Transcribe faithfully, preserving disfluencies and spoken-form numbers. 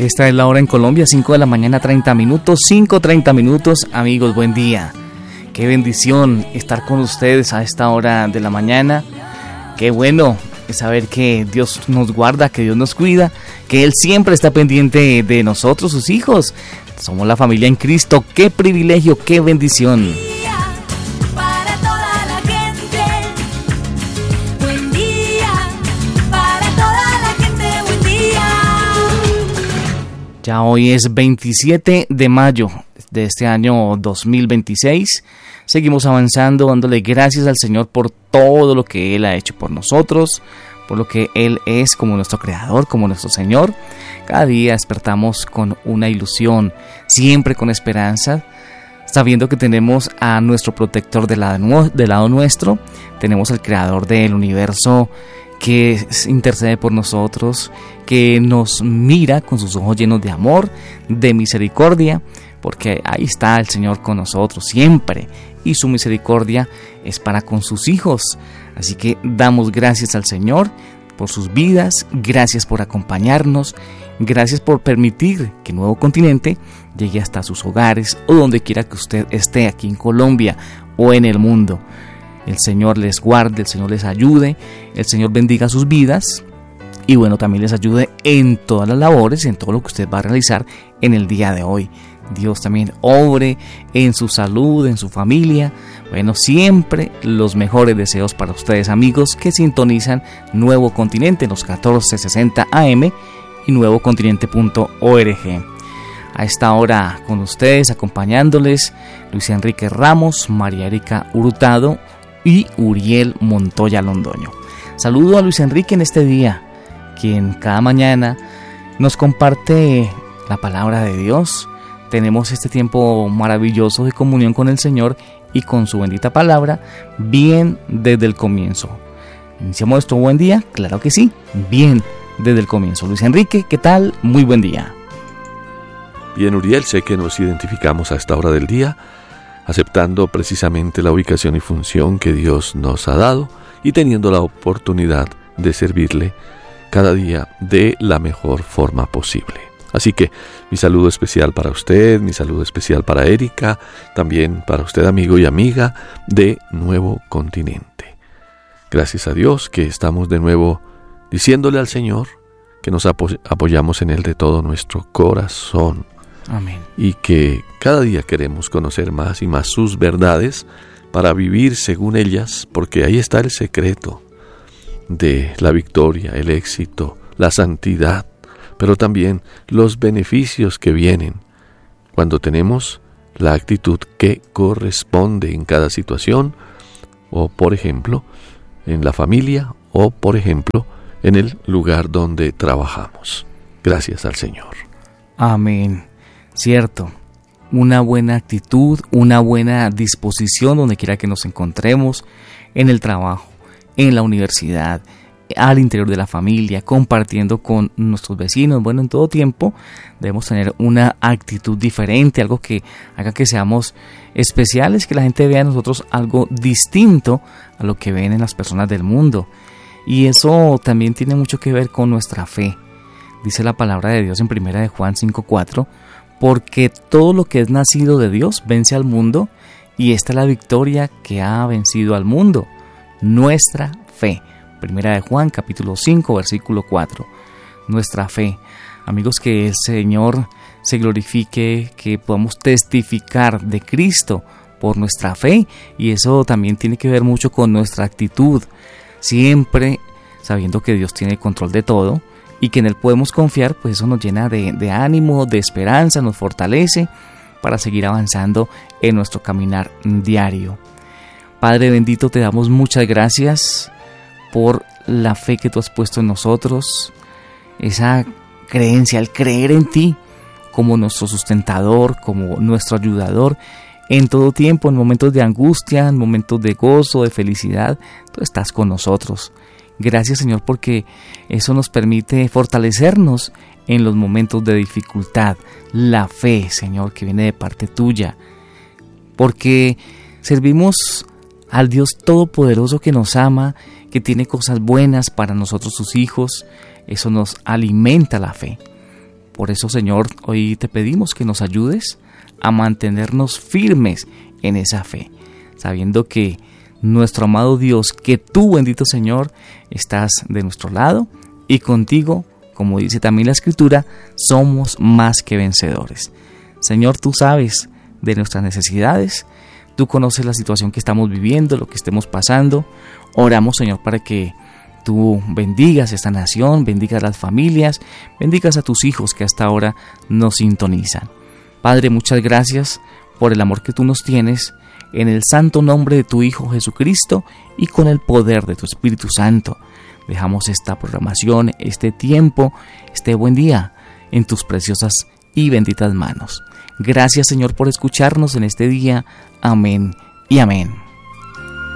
Esta es la hora en Colombia, cinco de la mañana, treinta minutos, cinco treinta minutos. Amigos, buen día. Qué bendición estar con ustedes a esta hora de la mañana. Qué bueno saber que Dios nos guarda, que Dios nos cuida, que Él siempre está pendiente de nosotros, sus hijos. Somos la familia en Cristo. Qué privilegio, qué bendición. Ya hoy es veintisiete de mayo de este año dos mil veintiséis. Seguimos avanzando, dándole gracias al Señor por todo lo que Él ha hecho por nosotros, por lo que Él es como nuestro Creador, como nuestro Señor. Cada día despertamos con una ilusión, siempre con esperanza, sabiendo que tenemos a nuestro protector del lado, del lado nuestro. Tenemos al Creador del universo que intercede por nosotros, que nos mira con sus ojos llenos de amor, de misericordia, porque ahí está el Señor con nosotros siempre, y su misericordia es para con sus hijos. Así que damos gracias al Señor por sus vidas, gracias por acompañarnos, gracias por permitir que Nuevo Continente llegue hasta sus hogares o donde quiera que usted esté, aquí en Colombia o en el mundo. El Señor les guarde, el Señor les ayude, el Señor bendiga sus vidas y bueno, también les ayude en todas las labores, en todo lo que usted va a realizar en el día de hoy. Dios también obre en su salud, en su familia. Bueno, siempre los mejores deseos para ustedes, amigos, que sintonizan Nuevo Continente en los catorce sesenta A M y nuevo continente punto org. A esta hora con ustedes, acompañándoles, Luis Enrique Ramos, María Erika Hurtado y Uriel Montoya Londoño. Saludo a Luis Enrique en este día, quien cada mañana nos comparte la palabra de Dios. Tenemos este tiempo maravilloso de comunión con el Señor y con su bendita palabra, bien desde el comienzo. ¿Iniciamos nuestro buen día? Claro que sí, bien desde el comienzo. Luis Enrique, ¿qué tal? Muy buen día. Bien, Uriel, sé que nos identificamos a esta hora del día, aceptando precisamente la ubicación y función que Dios nos ha dado y teniendo la oportunidad de servirle cada día de la mejor forma posible. Así que mi saludo especial para usted, mi saludo especial para Erika, también para usted, amigo y amiga de Nuevo Continente. Gracias a Dios que estamos de nuevo diciéndole al Señor que nos apo- apoyamos en Él de todo nuestro corazón. Amén. Y que cada día queremos conocer más y más sus verdades para vivir según ellas, porque ahí está el secreto de la victoria, el éxito, la santidad, pero también los beneficios que vienen cuando tenemos la actitud que corresponde en cada situación, o por ejemplo, en la familia, o por ejemplo, en el lugar donde trabajamos. Gracias al Señor. Amén. Cierto, una buena actitud, una buena disposición donde quiera que nos encontremos, en el trabajo, en la universidad, al interior de la familia, compartiendo con nuestros vecinos. Bueno, en todo tiempo debemos tener una actitud diferente, algo que haga que seamos especiales, que la gente vea en nosotros algo distinto a lo que ven en las personas del mundo. Y eso también tiene mucho que ver con nuestra fe. Dice la palabra de Dios en primera de Juan cinco cuatro, porque todo lo que es nacido de Dios vence al mundo, y esta es la victoria que ha vencido al mundo, nuestra fe. Primera de Juan, capítulo cinco, versículo cuatro. Nuestra fe. Amigos, que el Señor se glorifique, que podamos testificar de Cristo por nuestra fe, y eso también tiene que ver mucho con nuestra actitud, siempre sabiendo que Dios tiene control de todo y que en Él podemos confiar. Pues eso nos llena de, de ánimo, de esperanza, nos fortalece para seguir avanzando en nuestro caminar diario. Padre bendito, te damos muchas gracias por la fe que tú has puesto en nosotros, esa creencia, el creer en ti como nuestro sustentador, como nuestro ayudador en todo tiempo, en momentos de angustia, en momentos de gozo, de felicidad. Tú estás con nosotros. Gracias, Señor, porque eso nos permite fortalecernos en los momentos de dificultad. La fe, Señor, que viene de parte tuya, porque servimos al Dios Todopoderoso que nos ama, que tiene cosas buenas para nosotros sus hijos. Eso nos alimenta la fe. Por eso, Señor, hoy te pedimos que nos ayudes a mantenernos firmes en esa fe, sabiendo que nuestro amado Dios, que tú, bendito Señor, estás de nuestro lado y contigo, como dice también la Escritura, somos más que vencedores. Señor, tú sabes de nuestras necesidades, tú conoces la situación que estamos viviendo, lo que estemos pasando. Oramos, Señor, para que tú bendigas esta nación, bendigas las familias, bendigas a tus hijos que hasta ahora nos sintonizan. Padre, muchas gracias por el amor que tú nos tienes, en el santo nombre de tu Hijo Jesucristo y con el poder de tu Espíritu Santo. Dejamos esta programación, este tiempo, este buen día en tus preciosas y benditas manos. Gracias, Señor, por escucharnos en este día. Amén y amén.